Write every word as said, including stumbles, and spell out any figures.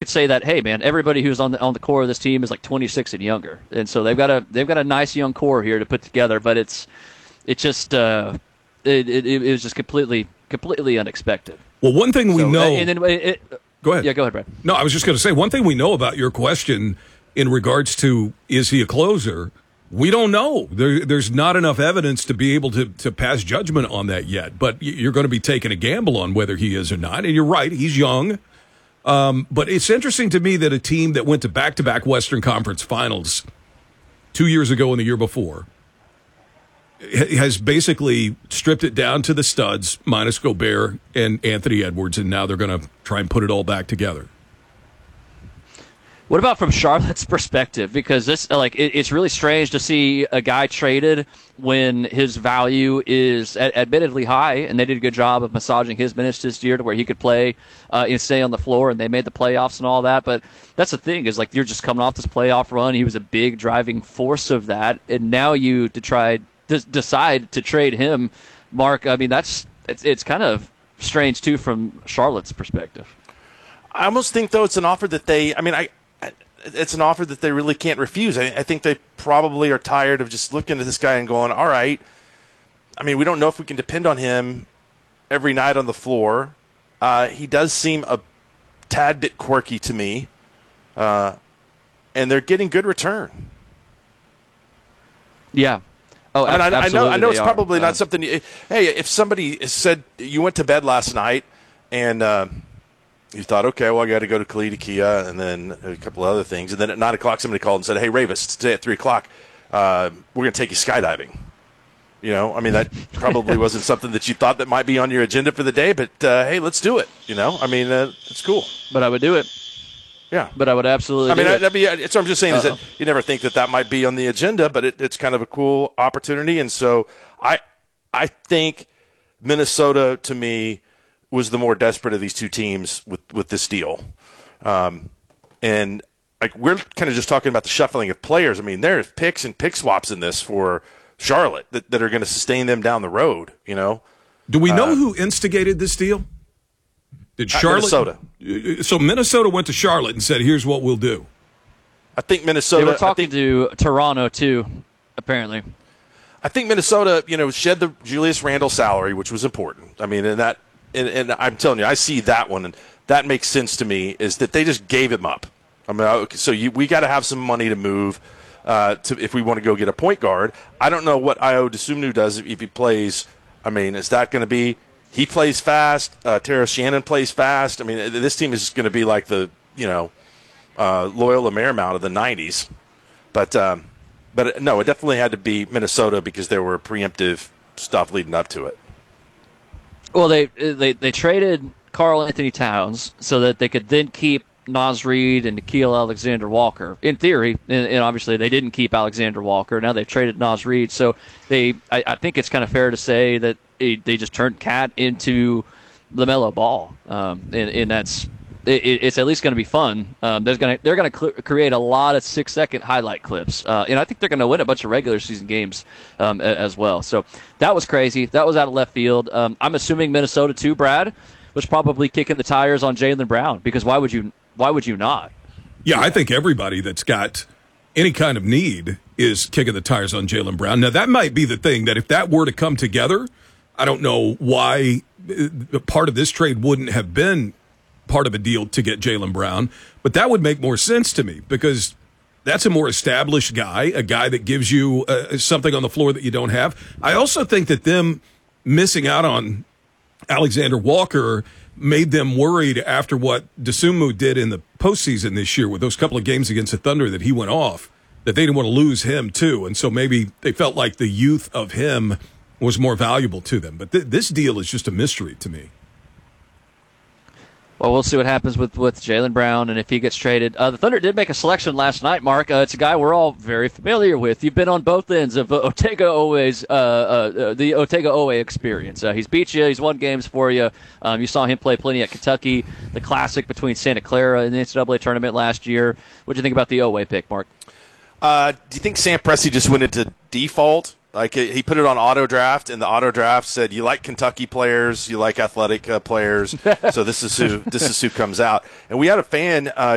could say that, hey man, everybody who's on the on the core of this team is like twenty-six and younger, and so they've got a they've got a nice young core here to put together. But it's it just uh, it, it it was just completely completely unexpected. Well, one thing we so, know. And then it, it, go ahead. Yeah, go ahead, Brad. No, I was just going to say one thing we know about your question in regards to is he a closer. We don't know. There, there's not enough evidence to be able to, to pass judgment on that yet. But you're going to be taking a gamble on whether he is or not. And you're right, he's young. Um, but it's interesting to me that a team that went to back-to-back Western Conference Finals two years ago and the year before has basically stripped it down to the studs, minus Gobert and Anthony Edwards, and now they're going to try and put it all back together. What about from Charlotte's perspective? Because this, like, it, it's really strange to see a guy traded when his value is ad- admittedly high, and they did a good job of massaging his minutes this year to where he could play uh, and stay on the floor, and they made the playoffs and all that. But that's the thing is, like, you're just coming off this playoff run. He was a big driving force of that, and now you to try to decide to trade him, Mark. I mean, that's it's it's kind of strange too from Charlotte's perspective. I almost think though it's an offer that they. I mean, I. It's an offer that they really can't refuse. I, I think they probably are tired of just looking at this guy and going, all right, I mean, we don't know if we can depend on him every night on the floor. Uh, he does seem a tad bit quirky to me, uh, and they're getting good return. Yeah. Oh, I, mean, I, I know. I know it's are. probably not um, something. You, hey, if somebody said you went to bed last night and uh, you thought, okay, well, I got to go to Kalita Kia and then a couple of other things. And then at nine o'clock, somebody called and said, hey, Ravis, today at three o'clock, uh, we're going to take you skydiving. You know, I mean, that probably wasn't something that you thought that might be on your agenda for the day, but uh, hey, let's do it. You know, I mean, uh, it's cool. But I would do it. Yeah. But I would absolutely I mean, do it. that'd be, it's what I'm just saying Uh-oh. is that you never think that that might be on the agenda, but it, it's kind of a cool opportunity. And so I, I think Minnesota, to me, was the more desperate of these two teams with, with this deal. Um, and like we're kind of just talking about the shuffling of players. I mean, there's picks and pick swaps in this for Charlotte that, that are going to sustain them down the road, you know? Do we know uh, who instigated this deal? Did Charlotte? Minnesota. So Minnesota went to Charlotte and said, here's what we'll do. I think Minnesota. They were talking I think, to Toronto, too, apparently. I think Minnesota, you know, shed the Julius Randle salary, which was important. I mean, and that, and, and I'm telling you, I see that one, and that makes sense to me, is that they just gave him up. I mean, okay, so you, we got to have some money to move uh, to if we want to go get a point guard. I don't know what Ayo Dosunmu does if, if he plays. I mean, is that going to be he plays fast? Uh, Terrence Shannon plays fast. I mean, this team is going to be like the you know uh, Loyola Marymount of the nineties. But um, but no, it definitely had to be Minnesota because there were preemptive stuff leading up to it. Well, they they they traded Karl Anthony Towns so that they could then keep Naz Reid and Nickeil Alexander-Walker. In theory, and, and obviously they didn't keep Alexander Walker. Now they've traded Naz Reid. So they, I, I think it's kind of fair to say that they, they just turned Cat into LaMelo Ball, um, and, and that's it, it's at least going to be fun. Um, there's going to they're going to cl- create a lot of six second highlight clips, uh, and I think they're going to win a bunch of regular season games um, a, as well. So that was crazy. That was out of left field. Um, I'm assuming Minnesota too, Brad, was probably kicking the tires on Jaylen Brown because why would you? Why would you not? Yeah, I think everybody that's got any kind of need is kicking the tires on Jaylen Brown. Now, that might be the thing, that if that were to come together, I don't know why part of this trade wouldn't have been part of a deal to get Jaylen Brown, but that would make more sense to me because that's a more established guy, a guy that gives you uh, something on the floor that you don't have. I also think that them missing out on Alexander Walker made them worried after what Dosunmu did in the postseason this year with those couple of games against the Thunder that he went off, that they didn't want to lose him too. And so maybe they felt like the youth of him was more valuable to them. But th- this deal is just a mystery to me. Well, we'll see what happens with, with Jaylen Brown and if he gets traded. Uh, the Thunder did make a selection last night, Mark. Uh, it's a guy we're all very familiar with. You've been on both ends of uh, Otega Owe's, uh, uh, the Otega Owe experience. Uh, he's beat you. He's won games for you. Um, you saw him play plenty at Kentucky, the classic between Santa Clara in the N C double A tournament last year. What do you think about the Owe pick, Mark? Uh, do you think Sam Presti just went into default? Like he put it on auto draft, and the auto draft said, "You like Kentucky players, you like athletic uh, players, so this is who this is who comes out." And we had a fan uh,